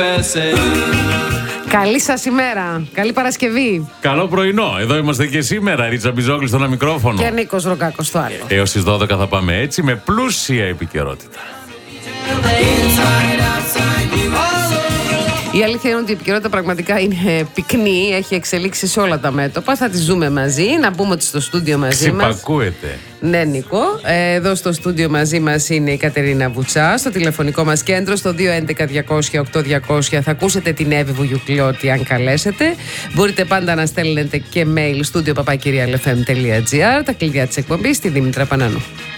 Καλή σας ημέρα. Καλή Παρασκευή. Καλό πρωινό. Εδώ είμαστε και σήμερα. Ρίτσα Μπιζόγλου στο ένα μικρόφωνο. Και Νίκος Ρογκάκος στο άλλο. Έως τις 12 θα πάμε έτσι με πλούσια επικαιρότητα. Η αλήθεια είναι ότι η επικαιρότητα πραγματικά είναι πυκνή, έχει εξελίξει σε όλα τα μέτωπα. Θα τη ζούμε μαζί. Να πούμε ότι στο στούντιο μαζί μας. Ξυπακούεται. Ναι, Νίκο. Εδώ στο στούντιο μαζί μας είναι η Κατερίνα Βουτσά. Στο τηλεφωνικό μας κέντρο, στο 211-200-8200, θα ακούσετε την Εύη Βουγιουκλιώτη αν καλέσετε. Μπορείτε πάντα να στέλνετε και mail studio@papakirialfm.gr. Τα κλειδιά της εκπομπής στη Δήμητρα Πανανού.